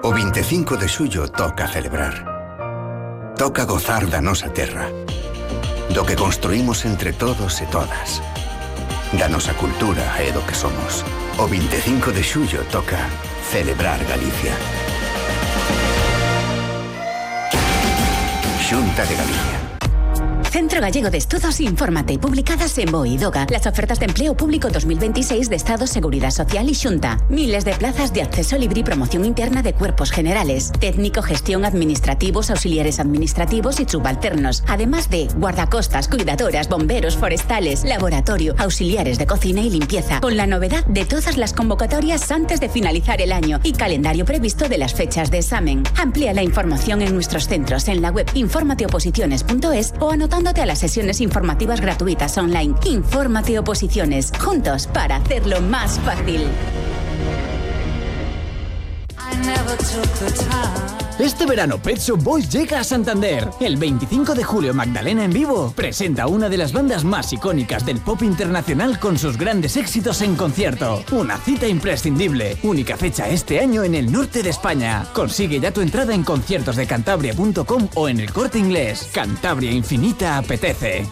O 25 de xullo toca celebrar. Toca gozar da nosa terra, do que construímos entre todos e todas, da nosa cultura e do que somos. O 25 de xullo toca celebrar Galicia. Xunta de Galicia. Centro Gallego de Estudos Infórmate, publicadas en BOE y DOGA. Las ofertas de empleo público 2026 de Estado, Seguridad Social y Xunta. Miles de plazas de acceso libre y promoción interna de cuerpos generales, técnico, gestión, administrativos, auxiliares administrativos y subalternos. Además de guardacostas, cuidadoras, bomberos, forestales, laboratorio, auxiliares de cocina y limpieza. Con la novedad de todas las convocatorias antes de finalizar el año y calendario previsto de las fechas de examen. Amplía la información en nuestros centros en la web informateoposiciones.es o anotándote a las sesiones informativas gratuitas online. Infórmate Oposiciones, juntos para hacerlo más fácil. Este verano Pet Shop Boys llega a Santander. El 25 de julio Magdalena en vivo presenta una de las bandas más icónicas del pop internacional con sus grandes éxitos en concierto. Una cita imprescindible. Única fecha este año en el norte de España. Consigue ya tu entrada en conciertosdecantabria.com o en el Corte Inglés. Cantabria Infinita apetece.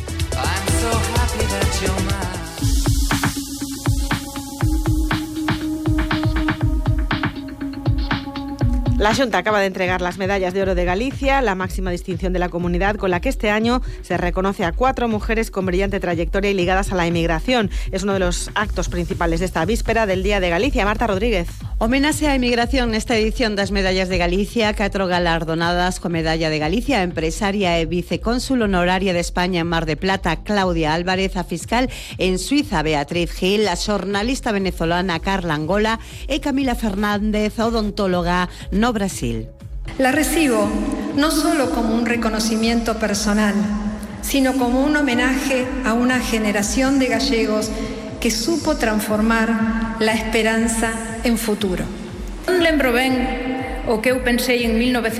La Xunta acaba de entregar las medallas de oro de Galicia, la máxima distinción de la comunidad, con la que este año se reconoce a 4 mujeres con brillante trayectoria y ligadas a la emigración. Es uno de los actos principales de esta víspera del Día de Galicia. Marta Rodríguez. Homenaxe á emigración nesta edición das medallas de Galicia, 4 galardonadas co medalla de Galicia, a empresaria e vicecónsul honoraria de España en Mar de Plata, Claudia Álvarez, a fiscal en Suiza, Beatriz Gil, a xornalista venezolana Carla Angola e Camila Fernández, odontóloga no Brasil. La recibo no solo como un reconocimiento personal, sino como un homenaje a una generación de gallegos que supo transformar la esperanza en futuro. Non lembro ben o que eu pensei en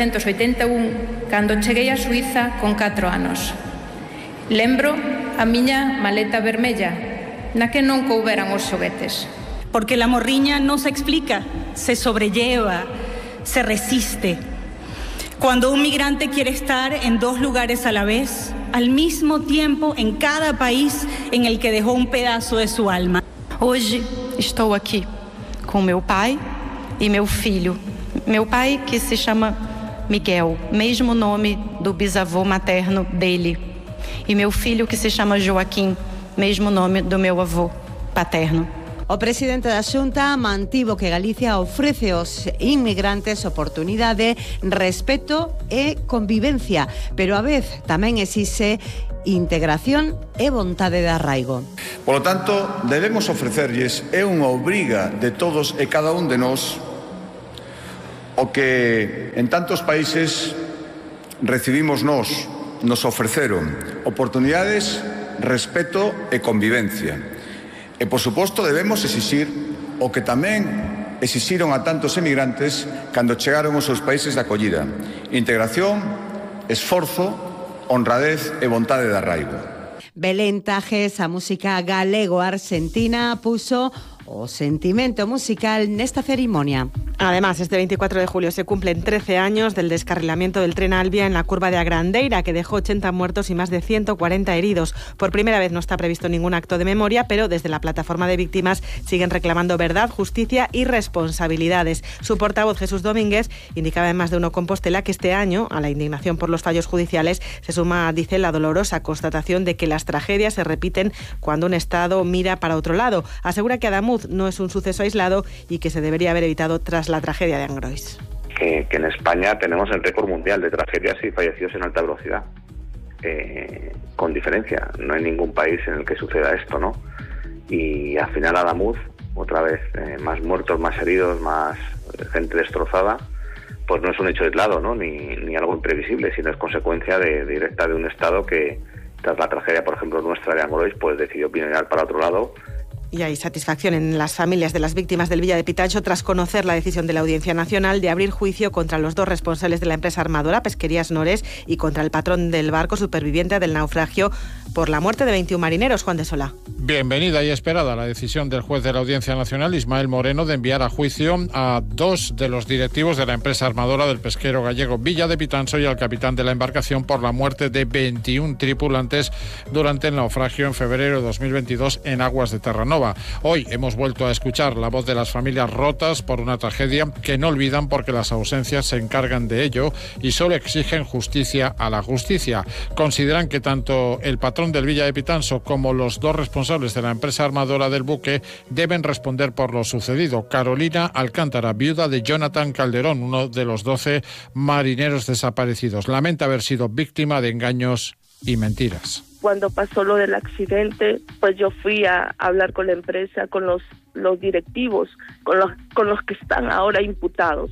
1981 cando cheguei a Suiza con 4 anos. Lembro a miña maleta vermella, na que non couberan os xoguetes. Porque la morriña no se explica, se sobrelleva, se resiste. Cuando un migrante quiere estar en 2 lugares a la vez, al mismo tiempo en cada país en el que dejó un pedazo de su alma. Hoje estou aqui com meu pai e meu filho. Meu pai, que se chama Miguel, mesmo nome do bisavô materno dele. E meu filho, que se chama Joaquim, mesmo nome do meu avô paterno. O presidente da Xunta mantivo que Galicia ofrece aos inmigrantes oportunidade, respeto e convivencia, pero a vez tamén exixe integración e vontade de arraigo. Por lo tanto, debemos ofrecerlles, é unha obriga de todos e cada un de nós, o que en tantos países recibimos nos ofreceron oportunidades, respeto e convivencia. E, por suposto, debemos exixir o que tamén exixiron a tantos emigrantes cando chegaron aos seus países de acollida: integración, esforzo, honradez e vontade de arraigo. Belén Tajes, a música galego-argentina, puso o sentimento musical nesta cerimonia. Además, este 24 de julio se cumplen 13 años del descarrilamiento del tren Albia en la curva de Agrandeira, que dejó 80 muertos y más de 140 heridos. Por primera vez no está previsto ningún acto de memoria, pero desde la plataforma de víctimas siguen reclamando verdad, justicia y responsabilidades. Su portavoz, Jesús Domínguez, indicaba en Más de Uno Compostela que este año, a la indignación por los fallos judiciales, se suma, dice, la dolorosa constatación de que las tragedias se repiten cuando un Estado mira para otro lado. Asegura que Adamuz no es un suceso aislado y que se debería haber evitado tras la tragedia de Angrois. Que en España tenemos el récord mundial de tragedias y fallecidos en alta velocidad, con diferencia. No hay ningún país en el que suceda esto, ¿no? Y al final Adamuz, otra vez, más muertos, más heridos, más gente destrozada, pues no es un hecho aislado, ¿no? Ni algo imprevisible, sino es consecuencia directa de un Estado que, tras la tragedia, por ejemplo, nuestra de Angrois, pues decidió mirar para otro lado Y hay satisfacción en las familias de las víctimas del Villa de Pitancho tras conocer la decisión de la Audiencia Nacional de abrir juicio contra los dos responsables de la empresa armadora Pesquerías Nores y contra el patrón del barco superviviente del naufragio por la muerte de 21 marineros. Juan de Solá. Bienvenida y esperada la decisión del juez de la Audiencia Nacional, Ismael Moreno, de enviar a juicio a dos de los directivos de la empresa armadora del pesquero gallego Villa de Pitancho y al capitán de la embarcación por la muerte de 21 tripulantes durante el naufragio en febrero de 2022 en aguas de Terranova. Hoy hemos vuelto a escuchar la voz de las familias rotas por una tragedia que no olvidan porque las ausencias se encargan de ello y solo exigen justicia a la justicia. Consideran que tanto el patrón del Villa de Pitancho como los dos responsables de la empresa armadora del buque deben responder por lo sucedido. Carolina Alcántara, viuda de Jonathan Calderón, uno de los 12 marineros desaparecidos, lamenta haber sido víctima de engaños y mentiras. Cuando pasó lo del accidente, pues yo fui a hablar con la empresa, con los directivos, con los que están ahora imputados.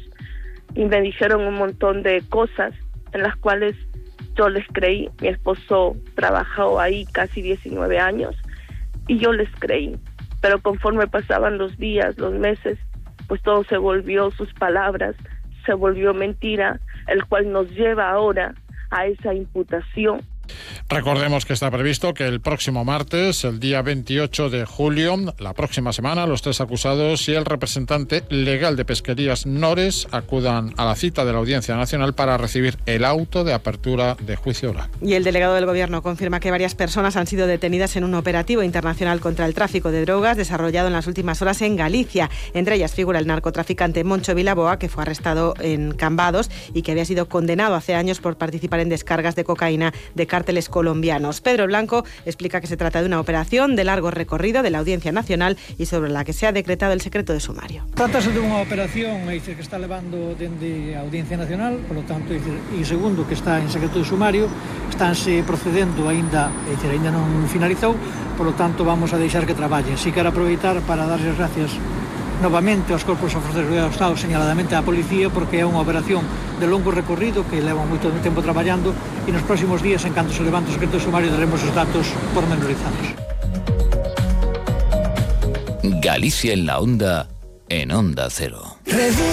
Y me dijeron un montón de cosas en las cuales yo les creí. Mi esposo trabajó ahí casi 19 años y yo les creí. Pero conforme pasaban los días, los meses, pues todo se volvió, sus palabras, se volvió mentira, el cual nos lleva ahora a esa imputación. Recordemos que está previsto que el próximo martes, el día 28 de julio, la próxima semana, los tres acusados y el representante legal de Pesquerías Nores acudan a la cita de la Audiencia Nacional para recibir el auto de apertura de juicio oral. Y el delegado del Gobierno confirma que varias personas han sido detenidas en un operativo internacional contra el tráfico de drogas desarrollado en las últimas horas en Galicia. Entre ellas figura el narcotraficante Moncho Vilaboa, que fue arrestado en Cambados y que había sido condenado hace años por participar en descargas de cocaína de cárteles colombianos. Pedro Blanco explica que se trata de una operación de largo recorrido de la Audiencia Nacional y sobre la que se ha decretado el secreto de sumario. Trátase de unha operación que está levando dende a Audiencia Nacional, por lo tanto, e segundo que está en secreto de sumario, estánse procedendo aínda non finalizou, por lo tanto vamos a deixar que traballen. Si quero aproveitar para darles gracias novamente aos corpos de seguridade do Estado, señaladamente á policía, porque é unha operación de longo recorrido que leva moito tempo traballando e nos próximos días, en canto se levante o secreto de sumario, daremos os datos pormenorizados. Galicia en la onda, en Onda Cero.